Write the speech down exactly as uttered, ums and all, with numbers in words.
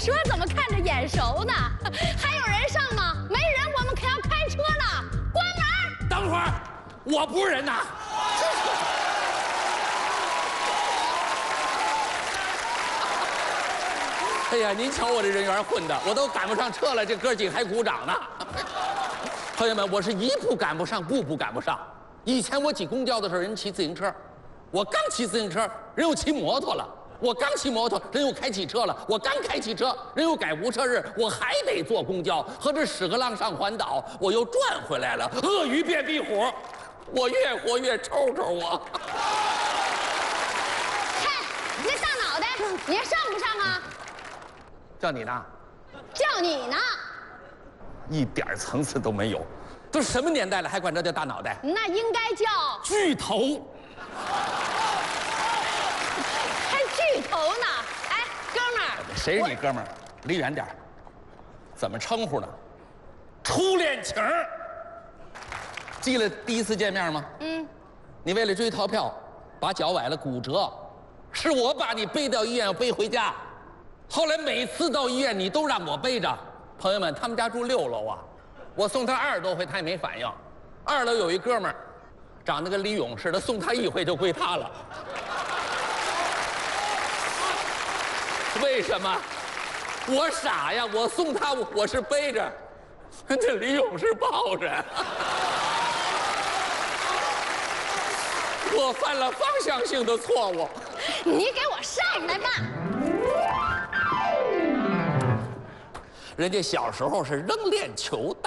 说怎么看着眼熟呢？还有人上吗？没人，我们可要开车了。关门！ 等会儿，我不是人呐！哎呀，您瞧我这人缘混的，我都赶不上车了，这哥几个还鼓掌呢。朋友们，我是一步赶不上，步步赶不上。以前我挤公交的时候，人骑自行车，我刚骑自行车，人又骑摩托了。我刚骑摩托，人又开汽车了；我刚开汽车，人又改无车日，我还得坐公交，和这屎壳郎上环岛，我又转回来了。鳄鱼变壁虎，我越活越抽抽我。 嗨，你这大脑袋，你上不上啊？ 叫你呢？ 叫你呢？ 一点层次都没有，都什么年代了，还管这叫大脑袋？ 那应该叫巨头。 巨头呢？哎，哥们儿， 谁是你哥们儿？离远点儿。怎么称呼呢？初恋情儿。记了第一次见面吗？嗯。你为了追逃票，把脚崴了骨折，是我把你背到医院背回家。后来每次到医院，你都让我背着。朋友们，他们家住六楼啊，我送他二十多回，他也没反应。二楼有一哥们儿，长得跟李勇似的，送他一回就归他了。为什么？我傻呀！我送他，我是背着，这李勇是抱着。我犯了方向性的错误。 你给我上来吧！ 人家小时候是扔链球的，